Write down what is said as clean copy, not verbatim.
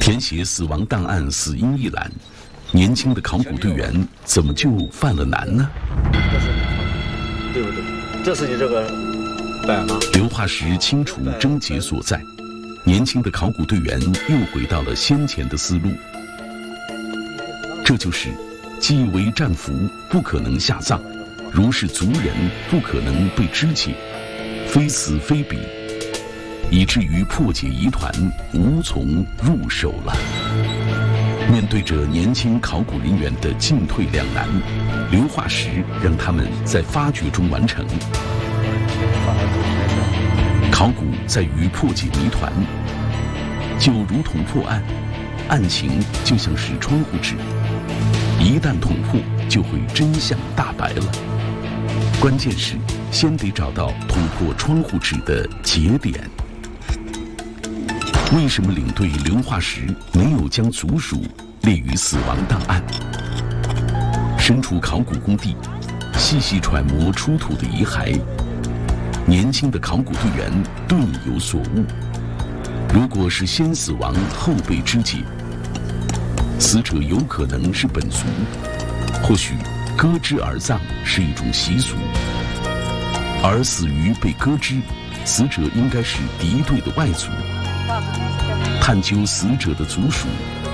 填写死亡档案死因一栏，年轻的考古队员怎么就犯了难呢？ 对不对？这是你这个板吗？ 硫化石清除症结所在，年轻的考古队员又回到了先前的思路，这就是既为战俘不可能下葬，如是族人不可能被肢解，非死非彼，以至于破解疑团无从入手了。面对着年轻考古人员的进退两难，硫化石让他们在发掘中完成。考古在于破解谜团，就如同破案，案情就像是窗户纸，一旦捅破，就会真相大白了。关键是先得找到捅破窗户纸的节点。为什么领队硫化石没有将族属列于死亡档案？身处考古工地，细细揣摩出土的遗骸，年轻的考古队员顿有所悟。如果是先死亡后被肢解，死者有可能是本族，或许割肢而葬是一种习俗，而死于被割肢，死者应该是敌对的外族。探究死者的族属，